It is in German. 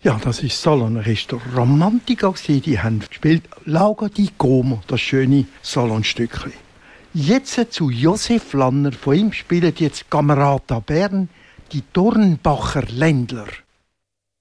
Ja, das ist Salonrestaurant Romantica. Die haben gespielt Lago di Como, das schöne Salonstückchen. Jetzt zu Josef Lanner. Von ihm spielen jetzt Camerata Bern, die Dornbacher Ländler.